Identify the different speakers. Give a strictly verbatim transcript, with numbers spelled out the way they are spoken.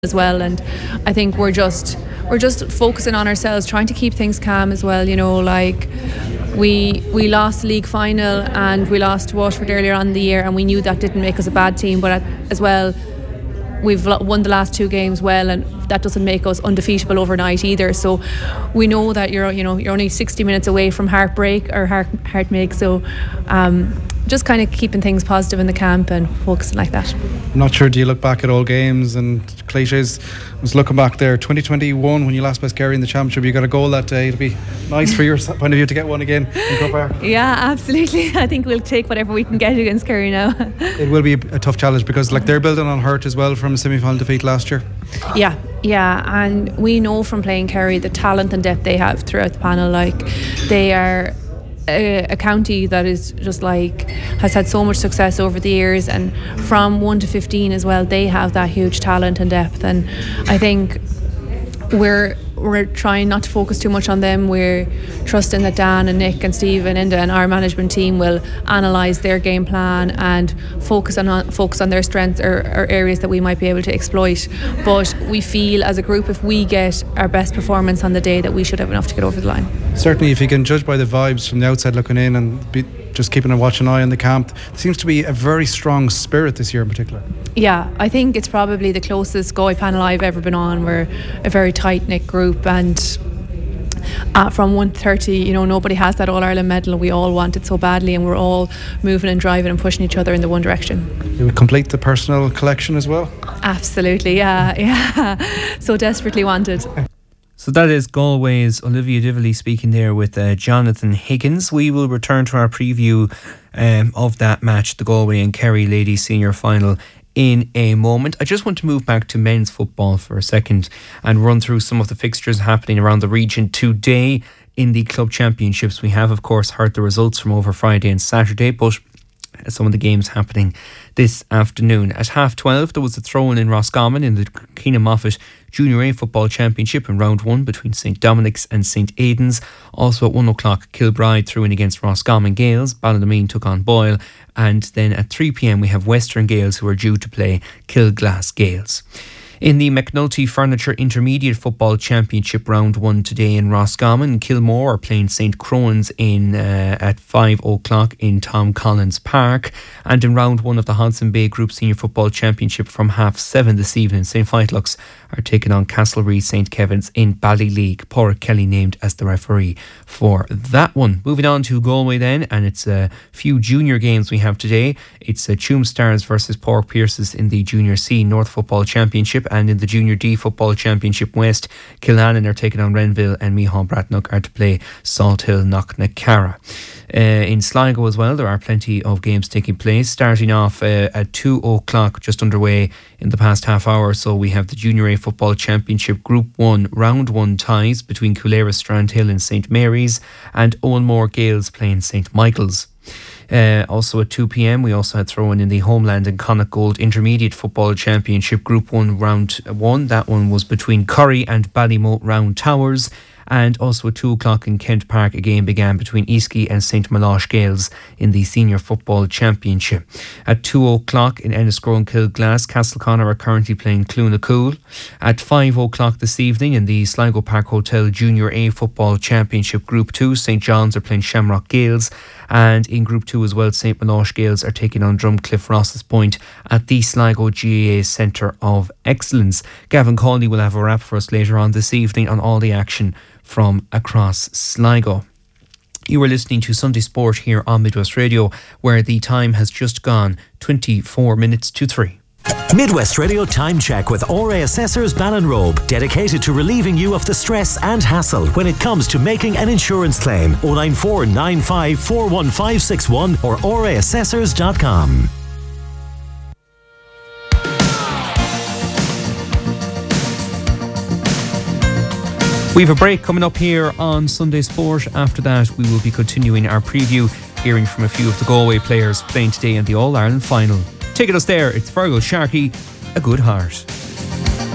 Speaker 1: as well, and I think we're just we're just focusing on ourselves, trying to keep things calm as well. You know, like we we lost the league final and we lost to Waterford earlier on in the year, and we knew that didn't make us a bad team, but as well we've won the last two games well, and that doesn't make us undefeatable overnight either. So we know that you're you know you're only sixty minutes away from heartbreak or heart heartbreak. So um, just kind of keeping things positive in the camp and focusing like that.
Speaker 2: I'm not sure, do you look back at all games and cliches? I was looking back there, twenty twenty-one, when you last past Kerry in the championship, you got a goal that day. It'd be nice for your point of view to get one again in Croke Park.
Speaker 1: Yeah, absolutely. I think we'll take whatever we can get against Kerry now.
Speaker 2: It will be a tough challenge because like they're building on hurt as well from a semi-final defeat last year.
Speaker 1: Yeah, yeah, and we know from playing Kerry the talent and depth they have throughout the panel. Like they are A, a county that is just like has had so much success over the years, and from one to fifteen as well, they have that huge talent and depth. And I think we're we're trying not to focus too much on them. We're trusting that Dan and Nick and Steve and Inda and our management team will analyse their game plan and focus on focus on their strengths or, or areas that we might be able to exploit. But we feel as a group, if we get our best performance on the day, that we should have enough to get over the line.
Speaker 2: Certainly, if you can judge by the vibes from the outside looking in and be just keeping a watching eye on the camp, there seems to be a very strong spirit this year in particular.
Speaker 1: Yeah, I think it's probably the closest Galway panel I've ever been on. We're a very tight-knit group, and uh, from one thirty, you know, nobody has that All-Ireland medal. We all want it so badly, and we're all moving and driving and pushing each other in the one direction.
Speaker 2: You would complete the personal collection as well?
Speaker 1: Absolutely, yeah, yeah. So desperately wanted.
Speaker 3: So that is Galway's Olivia Dively speaking there with uh, Jonathan Higgins. We will return to our preview um, of that match, the Galway and Kerry Ladies Senior Final, in a moment. I just want to move back to men's football for a second and run through some of the fixtures happening around the region today in the club championships. We have, of course, heard the results from over Friday and Saturday, but some of the games happening this afternoon. At half twelve, there was a throw-in in Roscommon in the Keenan Moffitt Junior A Football Championship in round one between St Dominic's and St Aidan's. Also at one o'clock, Kilbride threw in against Roscommon Gales. Ballinamean took on Boyle. And then at three p.m. we have Western Gales who are due to play Kilglass Gales. In the McNulty Furniture Intermediate Football Championship round one today in Roscommon, Kilmore are playing St Crowan's in uh, at five o'clock in Tom Collins Park. And in round one of the Hodson Bay Group Senior Football Championship from half seven this evening, St Fightlocks are taking on Castlereagh St Kevin's in Ballyleague. Paul Kelly named as the referee for that one. Moving on to Galway then, and it's a few junior games we have today. It's uh, Tuam Stars versus Pork Pierces in the Junior C North Football Championship, and in the Junior D Football Championship West, Killannon are taking on Renville and Meehaw Bratnock are to play Salt Hill Knocknacara. Uh, in Sligo as well, there are plenty of games taking place. Starting off uh, at two o'clock, just underway in the past half hour or so, we have the Junior A Football Championship Group one Round one ties between Coolera Strandhill and St Mary's, and Owenmore Gales playing St Michael's. Uh, also at two p.m. we also had thrown in the Homeland and Connacht Gold Intermediate Football Championship Group one Round one. That one was between Curry and Ballymote Round Towers. And also at two o'clock in Kent Park, a game began between Easky and St Malosh Gales in the Senior Football Championship. At two o'clock in Enniscrow and Kilglass, Castleconnor are currently playing Cloonacool. At five o'clock this evening in the Sligo Park Hotel Junior A Football Championship Group two, St John's are playing Shamrock Gales. And in Group two as well, St Malosh Gales are taking on Drumcliff Ross's Point at the Sligo G A A Centre of Excellence. Gavin Cawley will have a wrap for us later on this evening on all the action from across Sligo. You are listening to Sunday Sport here on Midwest Radio, where the time has just gone twenty-four minutes to three.
Speaker 4: Midwest Radio Time Check with R A Assessors Ballinrobe, dedicated to relieving you of the stress and hassle when it comes to making an insurance claim. oh nine four nine five four one five six one or r a assessors dot com.
Speaker 3: We have a break coming up here on Sunday Sport. After that, we will be continuing our preview, hearing from a few of the Galway players playing today in the All-Ireland final. Taking us there, it's Fergal Sharkey, A Good Heart.